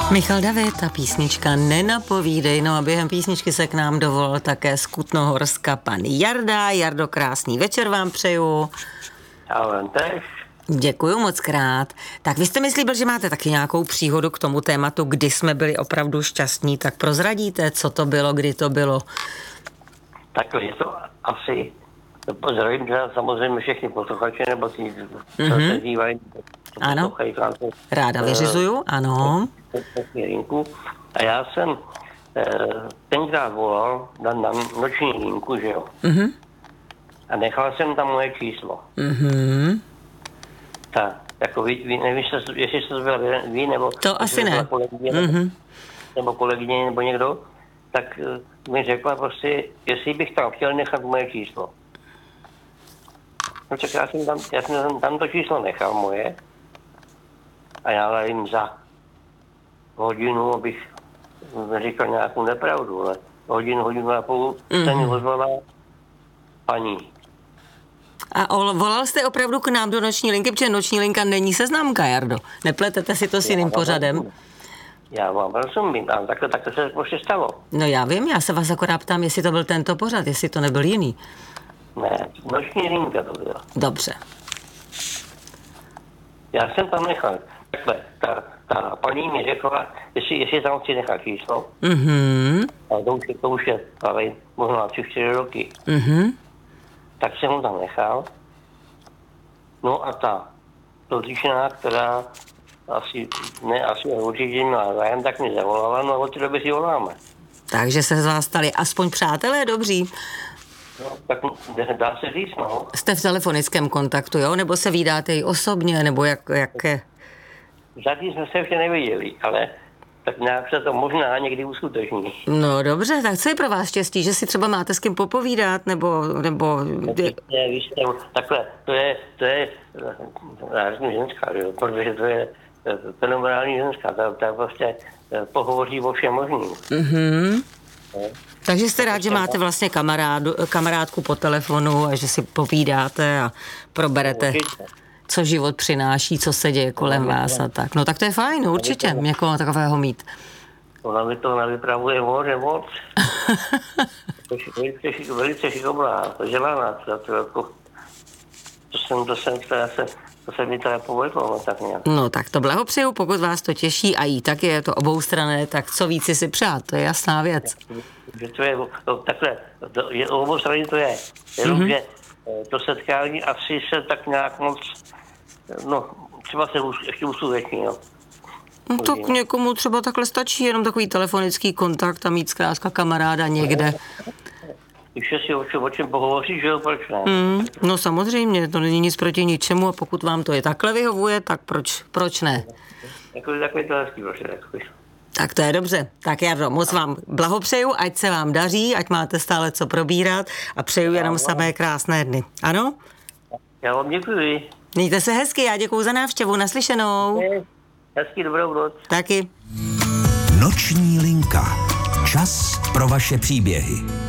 Michal David a písnička Nenapovídej. No a během písničky se k nám dovolil také z Kutnohorska pan Jarda. Jardo, krásný večer vám přeju. Já vám tež. Děkuju moc krát. Tak vy jste mi slíbil, že máte taky nějakou příhodu k tomu tématu, kdy jsme byli opravdu šťastní, tak prozradíte, co to bylo, kdy to bylo? Takhle je to asi, pozdravím teda samozřejmě všechny posluchače, nebo ty, co se dívají. Ano, ráda vyřizuju, ano. A já jsem tenkrát volal na noční linku, že jo. A nechal jsem tam moje číslo. Tak, jako vy nevím, jestli jste to byla vy, nebo... To asi ne. Nebo kolegyně, nebo někdo, tak mi řekla prostě, jestli bych tam chtěl nechat moje číslo. No tak já jsem tam to číslo nechal moje a já jim za hodinu, abych neříkal nějakou nepravdu, ale hodinu a půl se mi ozvala paní. A volal jste opravdu k nám do noční linky, protože noční linka není seznamka, Jardo. Nepletete si to s jiným pořadem? Já vám rozumím, ale takhle se prostě stalo. No já vím, já se vás akorát ptám, jestli to byl tento pořad, jestli to nebyl jiný. Ne, noční linka to byla. Dobře. Já jsem tam nechal. Takhle, ta paní mi řekla, jestli tam chci nechat číslo. A to už je, ale možná 3-4 roky. Tak jsem ho tam nechal. No a ta dotyčná, která asi určitě měla zájem, tak mi zavolala, no a od té doby si voláme. Takže se z vás stali aspoň přátelé dobří. No, tak dá se říct, no. Jste v telefonickém kontaktu, jo? Nebo se vídáte i osobně, nebo jaké? Zatím jsme se ještě neviděli, ale tak nějak se to možná někdy uskuteční. No dobře, tak co je pro vás štěstí, že si třeba máte s kým popovídat, nebo... Ne, víš, takhle, to je já řeknu ženská, jo, protože to je fenomenální ženská, ta prostě pohovoří o všem možným. Takže jste rád, že máte vlastně kamarádku po telefonu a že si povídáte a proberete, co život přináší, co se děje kolem vás a tak. No tak to je fajn, určitě, někoho takového mít. Ona mi to navypravuje moc. Velice šikovná, vzdělaná, to se mi teda povedlo, no tak nějak. No tak to blahopřeju, pokud vás to těší a jí tak je to oboustranné, tak co víc si přát, to je jasná věc. Že to je, takhle, oboustranné to je, jenom že to setkání asi se tak nějak moc, no třeba se ještě uskuteční, no. No tak někomu třeba takhle stačí jenom takový telefonický kontakt a mít zkrátka kamaráda někde. Když si o čem pohovoří, že jo, proč ne? No samozřejmě, to není nic proti ničemu a pokud vám to je takhle vyhovuje, tak proč ne? Takový to hezký, proč ne? Tak to je dobře. Tak Jardo, moc vám blahopřeju, ať se vám daří, ať máte stále co probírat a přeju jenom samé krásné dny. Ano? Já vám děkuji. Mějte se hezky, já děkuju za návštěvu, naslyšenou. Hezký dobrou noc. Taky. Noční linka. Čas pro vaše příběhy.